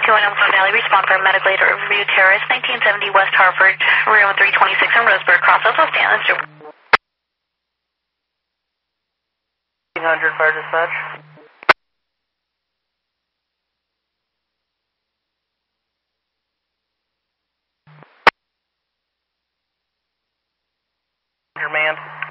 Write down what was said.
2-1 Elmsville Valley, respond for medical aid review terrorist, 1970 West Hartford, room 326 in Roseburg, Crossville, so stand. Let's do 1800 fire dispatch. Your man.